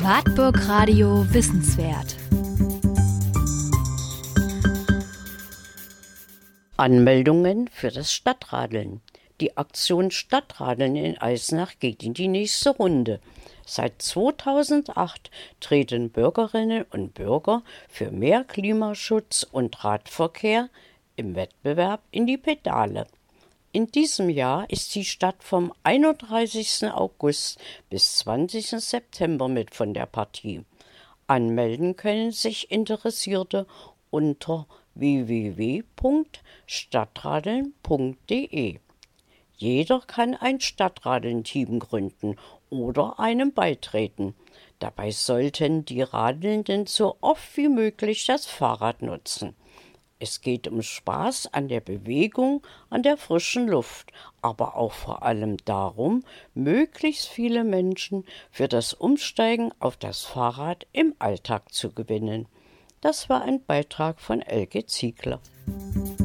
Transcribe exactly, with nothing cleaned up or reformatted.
Wartburg Radio Wissenswert. Anmeldungen für das Stadtradeln. Die Aktion Stadtradeln in Eisenach geht in die nächste Runde. Seit zweitausendacht treten Bürgerinnen und Bürger für mehr Klimaschutz und Radverkehr im Wettbewerb in die Pedale. In diesem Jahr ist die Stadt vom einunddreißigsten August bis zwanzigsten September mit von der Partie. Anmelden können sich Interessierte unter w w w punkt stadtradeln punkt d e. Jeder kann ein Stadtradeln-Team gründen oder einem beitreten. Dabei sollten die Radelnden so oft wie möglich das Fahrrad nutzen. Es geht um Spaß an der Bewegung, an der frischen Luft, aber auch vor allem darum, möglichst viele Menschen für das Umsteigen auf das Fahrrad im Alltag zu gewinnen. Das war ein Beitrag von Elke Ziegler.